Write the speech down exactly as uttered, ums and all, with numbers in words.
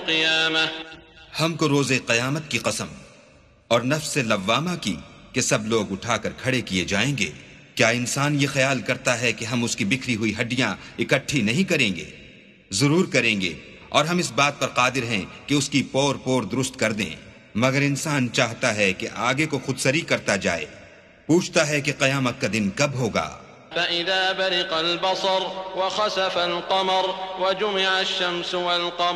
القيامة हमको रोज़े क़यामत की कसम और नफ्स लव्वामा की कि सब लोग उठाकर खड़े किए जाएंगे। क्या इंसान ये ख्याल करता है कि हम उसकी बिखरी हुई हड्डियां इकट्ठी नहीं करेंगे? जरूर करेंगे, और हम इस बात पर कादिर हैं कि उसकी पोर पोर दुरुस्त कर दें। मगर इंसान चाहता है कि आगे को खुदसरी करता जाए। पूछता है कि क़यामत का दिन कब होगा। فإذا برق البصر وخسف القمر وجمع الشمس والقمر